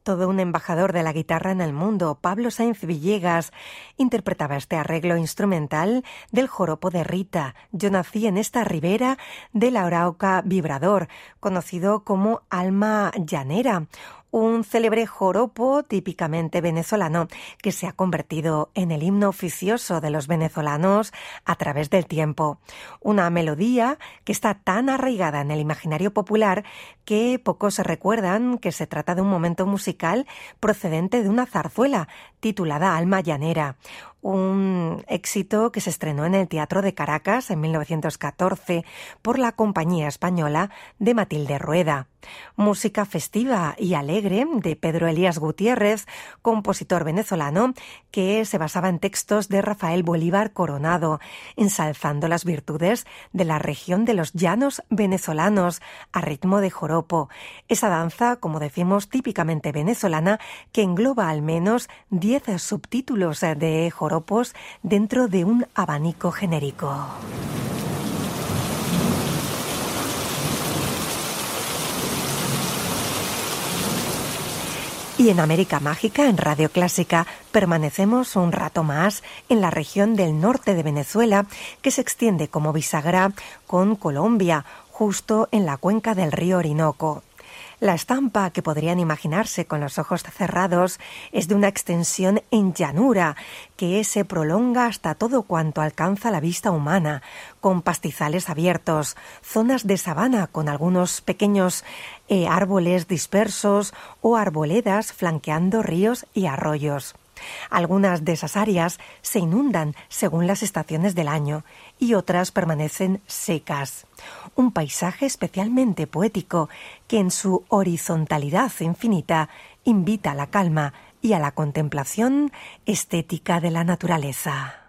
Todo un embajador de la guitarra en el mundo, Pablo Sáenz Villegas, interpretaba este arreglo instrumental del joropo de Rita. Yo nací en esta ribera del Arauca vibrador, conocido como Alma Llanera, un célebre joropo típicamente venezolano que se ha convertido en el himno oficioso de los venezolanos a través del tiempo. Una melodía que está tan arraigada en el imaginario popular que pocos recuerdan que se trata de un momento musical procedente de una zarzuela titulada Alma Llanera, un éxito que se estrenó en el Teatro de Caracas en 1914 por la Compañía Española de Matilde Rueda. Música festiva y alegre de Pedro Elías Gutiérrez, compositor venezolano que se basaba en textos de Rafael Bolívar Coronado, ensalzando las virtudes de la región de los llanos venezolanos a ritmo de joropo. Esa danza, como decimos, típicamente venezolana, que engloba al menos 10 subtítulos de joropos dentro de un abanico genérico. Y en América Mágica, en Radio Clásica, permanecemos un rato más en la región del norte de Venezuela, que se extiende como bisagra con Colombia, justo en la cuenca del río Orinoco. La estampa que podrían imaginarse con los ojos cerrados es de una extensión en llanura que se prolonga hasta todo cuanto alcanza la vista humana, con pastizales abiertos, zonas de sabana con algunos pequeños árboles dispersos o arboledas flanqueando ríos y arroyos. Algunas de esas áreas se inundan según las estaciones del año y otras permanecen secas. Un paisaje especialmente poético que en su horizontalidad infinita invita a la calma y a la contemplación estética de la naturaleza.